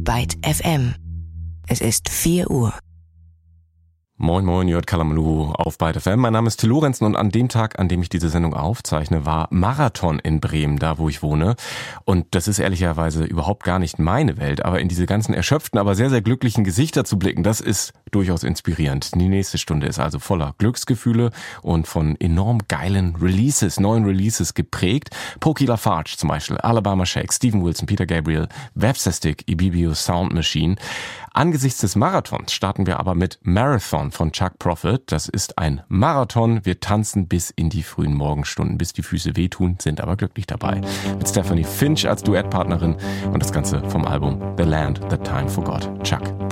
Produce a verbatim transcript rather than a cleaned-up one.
Byte F M. Es ist vier Uhr. Moin Moin, Jörg Kalamanlu auf Byte F M. Mein Name ist Till Lorenzen und an dem Tag, an dem ich diese Sendung aufzeichne, war Marathon in Bremen, da wo ich wohne. Und das ist ehrlicherweise überhaupt gar nicht meine Welt, aber in diese ganzen erschöpften, aber sehr, sehr glücklichen Gesichter zu blicken, das ist durchaus inspirierend. Die nächste Stunde ist also voller Glücksgefühle und von enorm geilen Releases, neuen Releases geprägt. Pokey Lafarge zum Beispiel, Alabama Shake, Steven Wilson, Peter Gabriel, Webster Stick, Ibibio Sound Machine. Angesichts des Marathons starten wir aber mit Marathon von Chuck Prophet. Das ist ein Marathon. Wir tanzen bis in die frühen Morgenstunden, bis die Füße wehtun, sind aber glücklich dabei. Mit Stephanie Finch als Duettpartnerin und das Ganze vom Album The Land That Time Forgot. Chuck